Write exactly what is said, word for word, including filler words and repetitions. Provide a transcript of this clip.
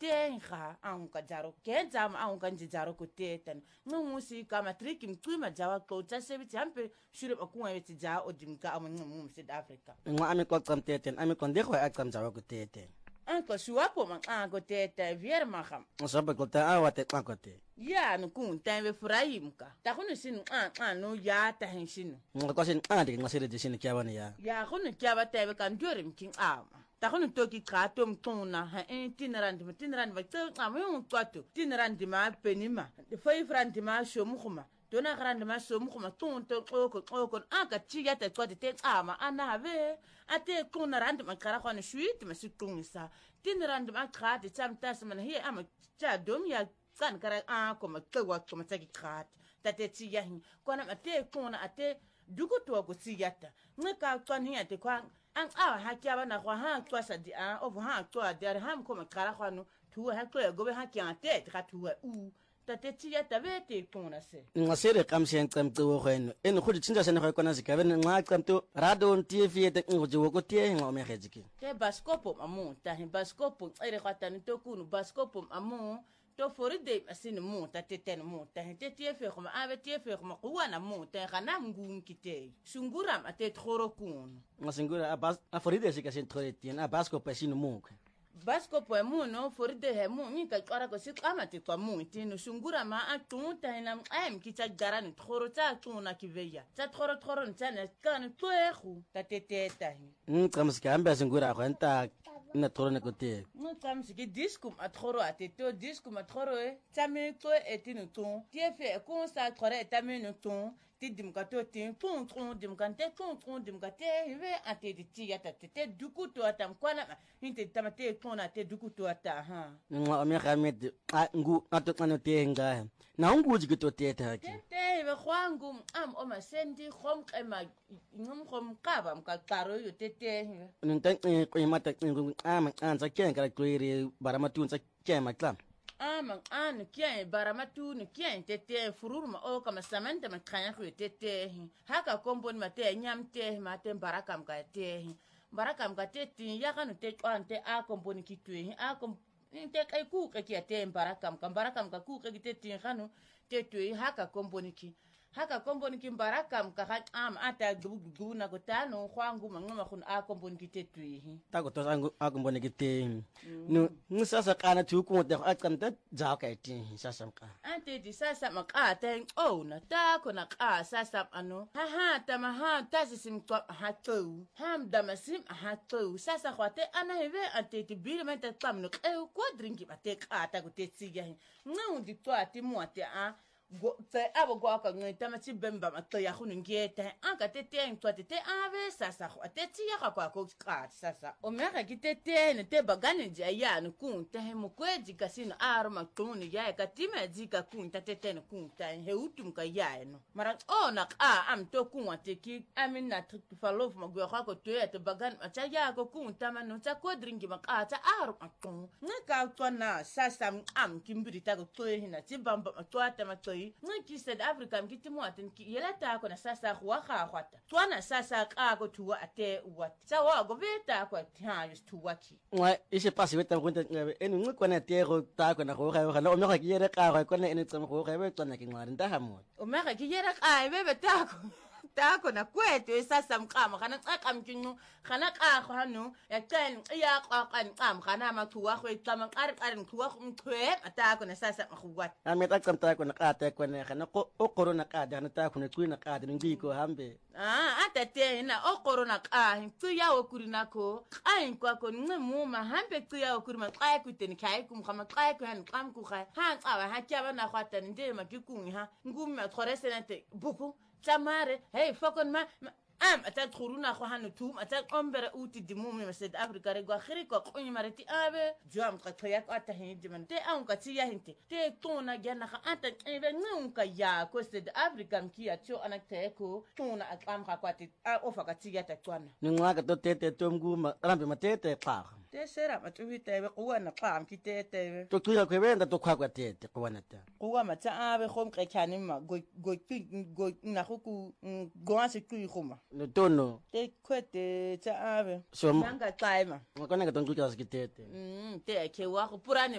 tenga anka jaro ke jama anka njaro ko tetan ngumusi kama triki mtwima jawa ko tasebiti hampe shure bakunwa beti ja odimka amungu mu South Africa ngwa ami ko qam teten ami kon dekho aqam jawa ko teten anka shuwapo manga ko teta vier maham sabe ko ta awate qakote ya nukun tanwe furayimka takunu sin a a no ya ta henshin ngwa sin andi ngasire de sin kyabani ya ya kunu kyaba tawe kan jorim king ama takunu toki kato mtuna ha en tinrand tinrand va tso amu kwato tinrand ma penima de foi frand ma shomukhuma dona grande ma shomukhuma tonto xoko xoko aka tiya ta kwate te ama anave ate kuna rand ma kara khona shuit ma sikungisa tinrand ma khati chamtas man hi ama cha dom ya kan kara a koma twa koma tsaki khat tate tiya hi kona ate kuna ate duko to ko tiyata ngaka twan hi ate kwa an awa haki abana kwa ha twa sadi a ovu ha twa der ham koma kara khano tuwa ha twa gobe haki ante ka tuwa u tate tiyata vete kuna se ngasire kamshen qamto kheno en khudi tsinja sene kho kona zikabe nga qamto radio T V te ngojo ko tie nga me khejiki te baskopo mamu ta hi baskopo ere khatani to kunu baskopo mamu to foride asini mu ta teten mu ta te tie fe khoma ave tie fe khoma kuwana mu ta kana ngun kite sungura ate khoro kun ngasingura abas aforide sikasin troetien abasko pasino mu basko po mu no foride he mu ni ka kwara ko sikama te kwa mu tinu sungura ma atunta ina am kita garani khoro ta tuna kiveya ta khoro khoro ntana kan twerhu ta teteta hi nqamsika ambe singura khwenta na trone kote nqamsiki diskum atroro ateto diskum atroro e tame to etinu ton tiefe ko sa khore etame ton tidim kato tin ton ton dim kante ton ton dim kate ve ate ti ata tete duku to atam kwana inte tamate ton ate duku to ata ha ngwa me khamet ngu ato kana tenga na ngu jikito teta ki tete ve khwangu am o masendi khom kema ngum khom kaba mkaqaro yo tete ntan ko mata ngu am anza kenga kwere baramatun kema klam ama anu kien baramatu nu kien tete fururuma o kama samanta makanya ku tete haka kombon mate nyamte mate barakam ka te barakam ka tete ya kanu te kwante a kombon kitwe a kom te kai ku ka te barakam ka barakam ka ku ka tete kanu tete haka kombon ki haka kombon ki barakam ka ha am ata gugu na ko tano kwangu mangoma khun a kombon ki tetwi ta ko to sangu a kombon ki te no ngusasa kana tu ko te a kamta ja ka ti sasa ka ante di sasa makata oh na ta ko na ka sasa ano ha ha ta ma ha ta sim to ha to ham da masim ha to sasa khwate ana heve ante ti bil menta tam no e ko drinki bate ka ta ko te tsiga ngau di to ati mo ate a go te abo go ka ngita ma tibemba ma to ya khunu ngeta anga tete ntwa tete ave sasa go tete ya ka kwa ko ka sasa o mera ki tete ne te bagane ja ya no kun te mo kweji kasino arma tuni ya ka time jika kun tete ne kun ta he utum ka ya no mara o na a am to kun ateki amin na tu falof ma go ka ko to ya te bagan ma cha ya ko kun ta ma no ta ko drinki ma ka ta arma tun ne ka to na sasa am kimbiri ta ko to hina tibamba ma to ta ma to ngiki South Africa mkiti mwaten ki yelata ko na sasa khwa kha khwata twana sasa ka ko tuwa ate wat sawa go beta ko ha just tuwa ki ngwa ise pasi weta ko ngabe enu ngko na te go ta ko na go ga ga o me ga ki yere ka ga ko na ene tsam go ga be tsana ki ngwa nda ha mo o me ga ki yere ka be beta ko tako na kwetu sasa mqama kana xaqa mkincu kana xa khanu yaqen iya qaqan qam kana mathuwa khwetama qari qari mthuwa mthwe atako na sasa mkhwat ameta qamta ko na qata ko na kana ko oqorona qada na ta ko na kwina qada ngiko hambe ah atate na oqorona qa tsiya okurina ko qain kwa ko ngmuma hambe tsiya okurima qa kuteni kai kum khama qa ko han qam ku kha ha qawa ha kyaba na khwata nde makikun ha ngumi athoresenate buku Tamare, hey, fucking ma, am atat khuruna kho hanu tum atat ombere uti dimumi ma South Africa re gwa khiri ko kunyi mareti abe jam ka khoya ko ata hindi man te an ka tiya hindi te tona gena ka ata ebe ngun ka ya ko South Africa mkia cho anakte ko tona akam ka kwati ofa ka tiya ta twana ningwa ka to tete tomgu ma rambe ma tete pa te sera ma tuwi te be kuwa na pam ki tete to tuya ko benda to kwa kwa tete kuwa na ta kuwa ma ta abe khom ka khani ma go go go na khu ku go ase ku khoma no tono te kwete ta ave so manga tsaima ngakona ka tonku ka skitete mm te ke wa go purane